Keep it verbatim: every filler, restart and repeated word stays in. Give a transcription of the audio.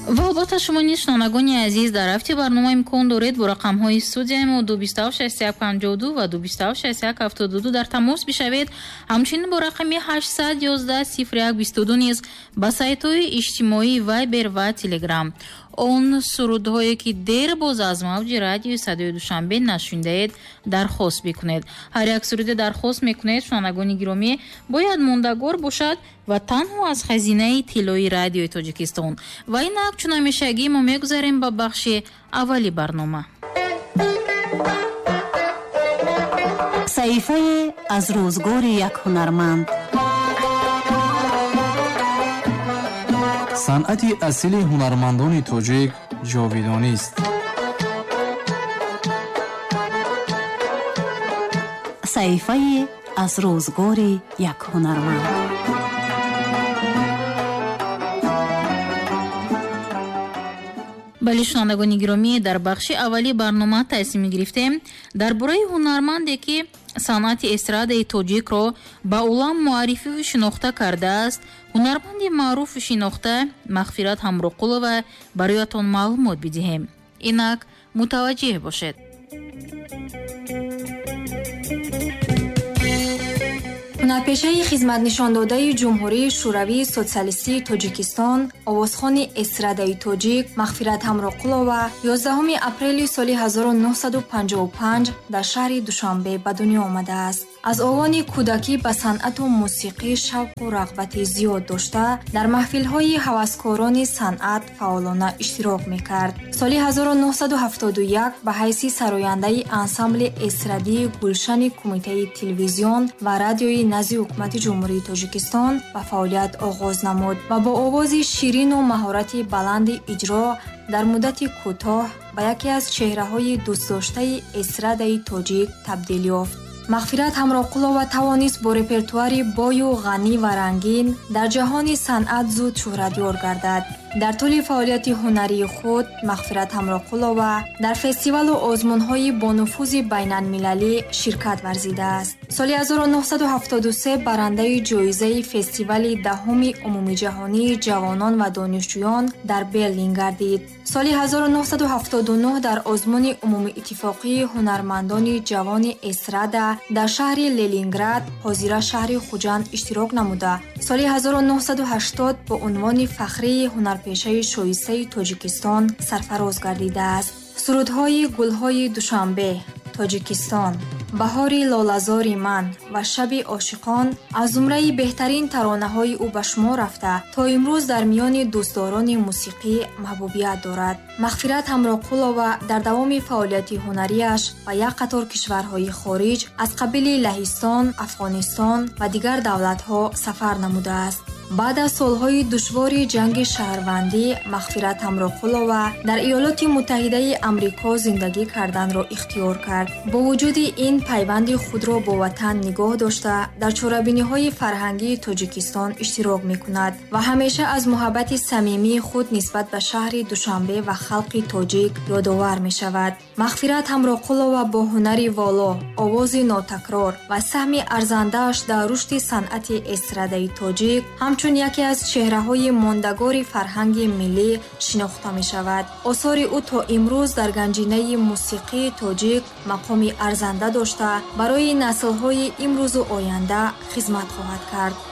ва албатта шумо низ шунавандагони азиз дар рафти барнома имкон доред бо рақамҳои студияи мо ду бисту ҳафт шаст як панҷоҳу ду ва ду бисту ҳафт шаст як ҳафтоду ду дар тамос бишавед. ҳамчунин бо рақами ҳаштсад ёздаҳ сифр як бисту ду низ ба сайтҳои иҷтимоӣ Вайбер ва Телеграм он сурудҳое ки дер боз аз мавҷи радиои Садои Душанбе нашундаед дархост бикунед. ҳар як суруде дархост мекунед шунавандагони гиромӣ бояд мондагор бошад ва танҳо аз хазинаи тиллои радиои Тоҷикистон. ва инак чун ҳамешагӣ мо мегузарем ба бахши аввали барнома. саҳифае аз рӯзгори як ҳунарманд. санъати асили ҳунармандони тоҷик ҷовидонист. саҳифае аз рӯзгори як ҳунарманд. бале шунавандагони гиромӣ, дар бахши аввали барнома таҳсис гирифтем дар бораи ҳунарманде ки санъати эстрадаи тоҷикро ба улам муаррифиву шинохта кардааст. ҳунарманди маъруфу шинохта Мағфират Ҳамроқулова бароятон маълумот бидиҳем. инак мутаваҷҷеҳ бошед. ҳунарпешаи хизматнишондодаи Ҷумҳурии Шӯравии Социалистии Тоҷикистон, овозхони эстрадаи тоҷик Мағфират Ҳамроқулова ёздаҳуми апрели соли ҳазору нуҳсаду панҷоҳу панҷ дар шаҳри Душанбе ба дунё омадааст. аз овони кӯдакӣ ба санъату мусиқӣ шавқу рағбати зиёд дошта, дар маҳфилҳои ҳаваскорони санъат фаъолона иштирок мекард. соли ҳазору нуҳсаду ҳафтоду як ба ҳайси сарояндаи ансамбли эстрадии гулшани Кумитаи телевизион ва радиои назди ҳукумати Ҷумҳурии Тоҷикистон ба фаъолият оғоз намуд ва бо овози ширину маҳорати баланди иҷро дар муддати кӯтоҳ ба яке аз чеҳраҳои дӯстдоштаи эстрадаи тоҷик табдил ёфт. Мағфират Ҳамроқулова тавонист бо репертуари бою ғанӣ ва рангин дар ҷаҳони санъат зуд шӯҳратёр гардад. дар тӯли фаъолияти ҳунарии худ Мағфират Ҳамроқулова дар фестивалу озмунҳои бонуфузи байналмилалӣ ширкат варзидааст. соли ҳазору нуҳсаду ҳафтоду се барандаи ҷоизаи фестивали даҳуми умумиҷаҳонии ҷавонон ва донишҷӯён дар Берлин гардид. соли ҳазору нуҳсаду ҳафтоду нӯҳ дар озмуни умумииттифоқии ҳунармандони ҷавони эстрада дар шаҳри Ленинград, ҳозира шаҳри Хуҷанд иштирок намуда, соли ҳазору нуҳсаду ҳаштод бо унвони фахрии ҳунарпешаи шоистаи Тоҷикистон сарфароз гардидааст. сурудҳои Гулҳои Душанбе, Тоҷикистон, Баҳори лолазори ман ва Шаби ошиқон аз зумраи беҳтарин таронаҳои ӯ ба шумор рафта, то имрӯз дар миёни дӯстдорони мусиқӣ маҳбубият дорад. Мағфират Ҳамроқулова дар давоми фаъолияти ҳунарияш ба як қатор кишварҳои хориҷ аз қабили Лаҳистон, Афғонистон ва дигар давлатҳо сафар намудааст. баъд аз солҳои душвори ҷанги шаҳрвандӣ, Мағфират Ҳамроқулова дар Иёлоти Муттаҳидаи Амрико зиндагӣ карданро ихтиёр кард. бо вуҷуди ин пайванди худро бо ватан нигоҳ дошта, дар чорабиниҳои фарҳангии Тоҷикистон иштирок мекунад ва ҳамеша аз муҳаббати самимии худ нисбат ба шаҳри Душанбе ва халқи тоҷик ёдовар мешавад. Мағфират Ҳамроқулова бо ҳунари воло, овози нотакрор ва саҳми арзандааш дар рушди санъати эстрадаи тоҷик ҳамчун яке аз чеҳраҳои мондагори фарҳанги миллӣ шинохта мешавад. осори ӯ то имрӯз дар ганҷинаи мусиқии тоҷик мақоми арзанда дошта, барои наслҳои имрӯзу оянда хизмат хоҳад кард.